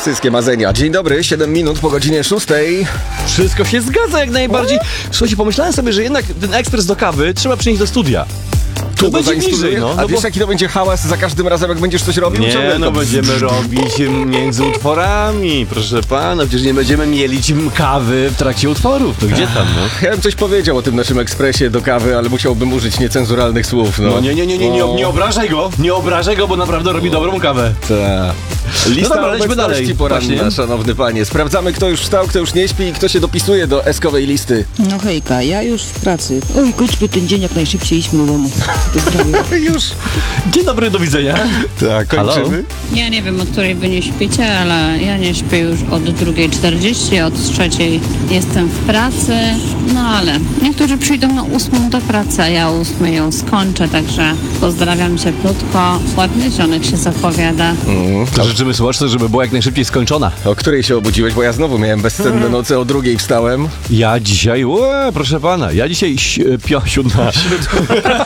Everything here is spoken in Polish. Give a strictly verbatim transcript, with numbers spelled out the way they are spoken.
Wszystkie marzenia. Dzień dobry, siedem minut po godzinie szóstej. Wszystko się zgadza jak najbardziej. Słuchajcie, pomyślałem sobie, że jednak ten ekspres do kawy trzeba przynieść do studia. Tu będzie bliżej, no. A no wiesz, bo... jaki to będzie hałas za każdym razem, jak będziesz coś robił? Nie, Ciągle no to... będziemy robić między utworami, proszę pana. Przecież nie będziemy mielić kawy w trakcie utworów. To gdzie tam, no? Ja bym coś powiedział o tym naszym ekspresie do kawy, ale musiałbym użyć niecenzuralnych słów, no. No nie, nie, nie, nie, nie, nie obrażaj go. Nie obrażaj go, bo naprawdę robi dobrą kawę. Ta. Lista No dobra, lećmy obecności dalej. poranna, Właśnie. szanowny panie. Sprawdzamy, kto już wstał, kto już nie śpi i kto się dopisuje do eskowej listy. No hejka, ja już w pracy. Oj, kończmy ten dzień jak najszybciej, idźmy do domu. Pozdrawiam. Już. Dzień dobry, do widzenia. Tak, kończymy. Ja nie wiem, o której wy nie śpicie, ale ja nie śpię już od drugiej czterdzieści, od trzeciej jestem w pracy. No ale niektórzy przyjdą na ósmą do pracy, a ja o ósmej ją skończę, także pozdrawiam cieplutko. Ładny zionek się zapowiada. To życzymy słuchaczce, żeby była jak najszybciej skończona. O której się obudziłeś? Bo ja znowu miałem bezsenne noce, o drugiej wstałem. Ja dzisiaj, ue, proszę pana, ja dzisiaj si- pio, siódma.